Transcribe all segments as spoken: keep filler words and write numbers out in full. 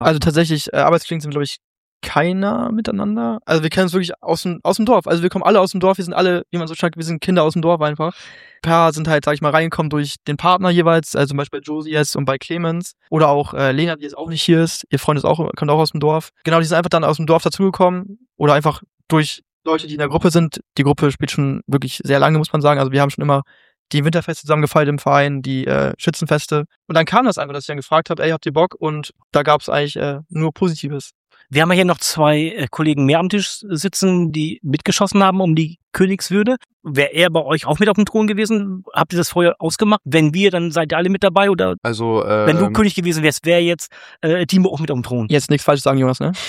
Also tatsächlich, äh, Arbeitskollegen sind, glaube ich, keiner miteinander. Also wir kennen uns wirklich aus dem, aus dem Dorf. Also wir kommen alle aus dem Dorf, wir sind alle, wie man so sagt, wir sind Kinder aus dem Dorf einfach. Ein paar sind halt, sag ich mal, reingekommen durch den Partner jeweils, also zum Beispiel bei Josie jetzt und bei Clemens. Oder auch äh, Lena, die jetzt auch nicht hier ist. Ihr Freund ist auch, kommt auch aus dem Dorf. Genau, die sind einfach dann aus dem Dorf dazugekommen. Oder einfach durch Leute, die in der Gruppe sind. Die Gruppe spielt schon wirklich sehr lange, muss man sagen. Also wir haben schon immer die Winterfeste zusammen gefeiert im Verein, die äh, Schützenfeste. Und dann kam das einfach, dass ich dann gefragt habe, ey, habt ihr Bock? Und da gab es eigentlich äh, nur Positives. Wir haben ja hier noch zwei äh, Kollegen mehr am Tisch sitzen, die mitgeschossen haben um die Königswürde. Wäre er bei euch auch mit auf dem Thron gewesen? Habt ihr das vorher ausgemacht? Wenn wir, dann seid ihr alle mit dabei? Oder also, äh, wenn du König gewesen wärst, wäre jetzt äh, Timo auch mit auf dem Thron? Jetzt nichts Falsches sagen, Jonas, ne?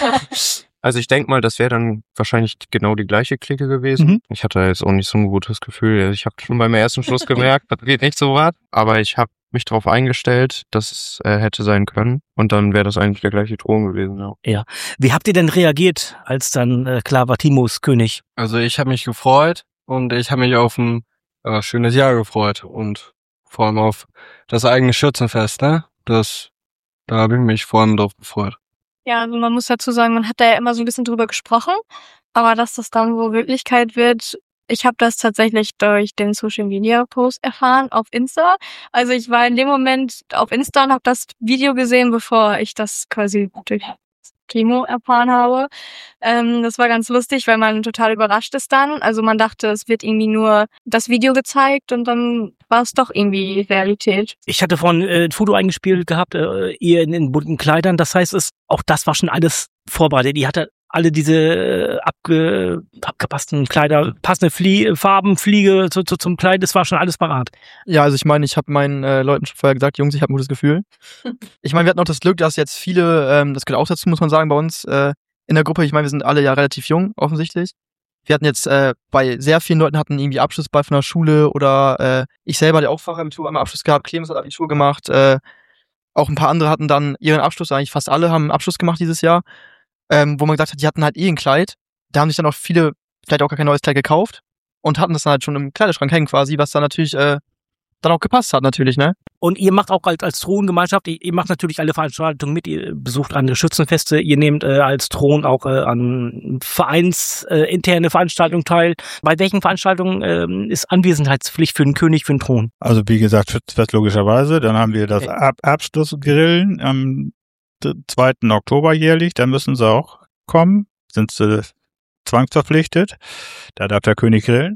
Also ich denke mal, das wäre dann wahrscheinlich genau die gleiche Clique gewesen. Mhm. Ich hatte jetzt auch nicht so ein gutes Gefühl. Ich habe schon beim ersten Schluss gemerkt, das geht nicht so weit. Aber ich habe mich darauf eingestellt, dass es äh, hätte sein können. Und dann wäre das eigentlich der gleiche Thron gewesen. Ja. Ja. Wie habt ihr denn reagiert, als dann äh, klar war, Timo ist König? Also ich habe mich gefreut und ich habe mich auf ein äh, schönes Jahr gefreut. Und vor allem auf das eigene Schützenfest, ne? Das, da habe ich mich vor allem drauf gefreut. Ja, also man muss dazu sagen, man hat da ja immer so ein bisschen drüber gesprochen, aber dass das dann so Wirklichkeit wird, ich habe das tatsächlich durch den Social Media Post erfahren auf Insta. Also ich war in dem Moment auf Insta und habe das Video gesehen, bevor ich das quasi durch Timo erfahren habe. Ähm, das war ganz lustig, weil man total überrascht ist dann. Also man dachte, es wird irgendwie nur das Video gezeigt und dann war es doch irgendwie Realität. Ich hatte vorhin äh, ein Foto eingespielt gehabt, äh, ihr in den bunten Kleidern. Das heißt, es auch das war schon alles vorbereitet. Ihr hatte alle diese äh, abge, abgepassten Kleider, passende Flie- Farben, Fliege zu, zu, zum Kleid, das war schon alles parat. Ja, also ich meine, ich habe meinen äh, Leuten schon vorher gesagt, Jungs, ich habe ein gutes Gefühl. Ich meine, wir hatten auch das Glück, dass jetzt viele, ähm, das gehört auch dazu, muss man sagen, bei uns äh, in der Gruppe, ich meine, wir sind alle ja relativ jung, offensichtlich. Wir hatten jetzt, äh, bei sehr vielen Leuten hatten irgendwie Abschlussball von der Schule oder äh, ich selber hatte auch Fachabitur, einmal Abschluss gehabt, Clemens hat Abitur gemacht, äh, auch ein paar andere hatten dann ihren Abschluss, eigentlich fast alle haben einen Abschluss gemacht dieses Jahr. Ähm, wo man gesagt hat, die hatten halt eh ein Kleid. Da haben sich dann auch viele vielleicht auch gar kein neues Kleid gekauft und hatten das dann halt schon im Kleiderschrank hängen quasi, was dann natürlich äh, dann auch gepasst hat natürlich, ne? Und ihr macht auch als, als Throngemeinschaft, ihr, ihr macht natürlich alle Veranstaltungen mit, ihr besucht andere Schützenfeste, ihr nehmt äh, als Thron auch äh, an vereinsinterne äh, Veranstaltungen teil. Bei welchen Veranstaltungen äh, ist Anwesenheitspflicht für den König, für den Thron? Also wie gesagt, Schützenfest logischerweise, dann haben wir das Ab- Abschlussgrillen am zweiten Oktober jährlich, da müssen sie auch kommen, sind sie zwangsverpflichtet, da darf der König grillen.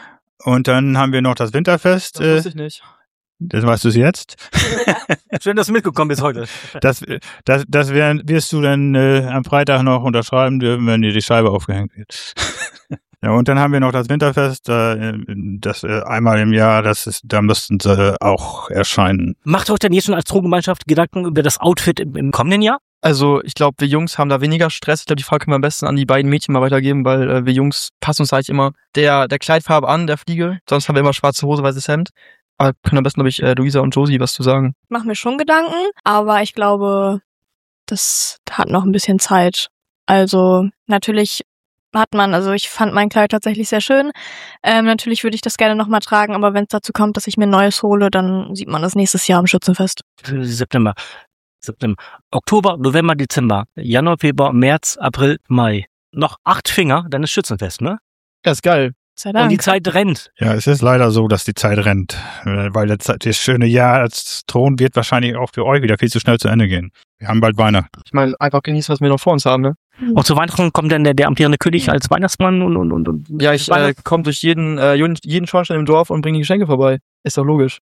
Und dann haben wir noch das Winterfest. Das äh, wusste ich nicht. Das weißt du jetzt. Schön, dass du mitgekommen bist heute. Das, das, das werden, wirst du dann äh, am Freitag noch unterschreiben dürfen, wenn dir die Scheibe aufgehängt wird. Ja, und dann haben wir noch das Winterfest, äh, das äh, einmal im Jahr, das ist, da müssten sie auch erscheinen. Macht euch denn jetzt schon als Throngemeinschaft Gedanken über das Outfit im, im kommenden Jahr? Also ich glaube, wir Jungs haben da weniger Stress. Ich glaube, die Frage können wir am besten an die beiden Mädchen mal weitergeben, weil äh, wir Jungs passen uns eigentlich immer der, der Kleidfarbe an, der Fliege. Sonst haben wir immer schwarze Hose, weißes Hemd. Aber können am besten, glaube ich, äh, Luisa und Josie was zu sagen. Ich mache mir schon Gedanken, aber ich glaube, das hat noch ein bisschen Zeit. Also natürlich hat man, also ich fand mein Kleid tatsächlich sehr schön. Ähm, natürlich würde ich das gerne nochmal tragen, aber wenn es dazu kommt, dass ich mir ein neues hole, dann sieht man das nächstes Jahr am Schützenfest. Für September. September. Oktober, November, Dezember, Januar, Februar, März, April, Mai. Noch acht Finger, dann ist Schützenfest, ne? Ja, ist geil. Sei Dank. Und die Zeit rennt. Ja, es ist leider so, dass die Zeit rennt. Weil das, das schöne Jahr als Thron wird wahrscheinlich auch für euch wieder viel zu schnell zu Ende gehen. Wir haben bald Weihnachten. Ich meine, einfach genießen, was wir noch vor uns haben, ne? Und zu Weihnachten kommt dann der, der amtierende König als Weihnachtsmann und und und. und ja, ich äh, komme durch jeden äh, jeden Schornstein im Dorf und bringe die Geschenke vorbei. Ist doch logisch.